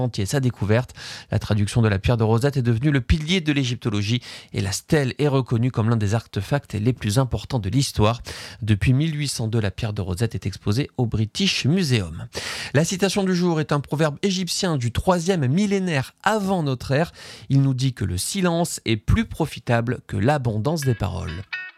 entier sa découverte. La traduction de la pierre de Rosette est devenue le pilier de l'égyptologie et la stèle est reconnue comme l'un des artefacts les plus importants de l'histoire. Depuis 1802, la pierre de Rosette est exposée au British Museum. La citation du jour est un proverbe égyptien du 3e millénaire avant notre ère. Il nous dit que le silence est plus profitable que l'abondance des paroles.